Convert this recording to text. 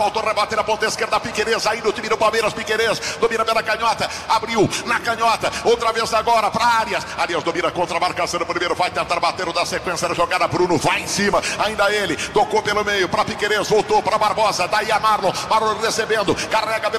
Faltou rebater a ponta esquerda, Piquerez, aí no time do Palmeiras, Piquerez, domina pela canhota, abriu na canhota, outra vez agora para Arias domina contra a marcação do primeiro, vai tentar bater o da sequência da jogada, Bruno vai em cima, ainda ele, tocou pelo meio para Piquerez, voltou para Barbosa, daí a Marlon recebendo, carrega pelo